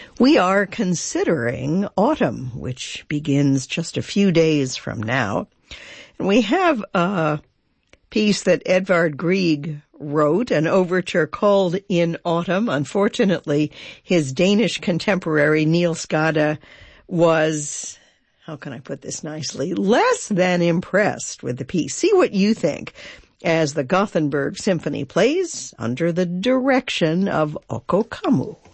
We are considering autumn, which begins just a few days from now. And we have a piece that Edvard Grieg wrote, an overture called In Autumn. Unfortunately, his Danish contemporary Niels Gade was, how can I put this nicely, less than impressed with the piece. See what you think as the Gothenburg Symphony plays under the direction of Okko Kammu.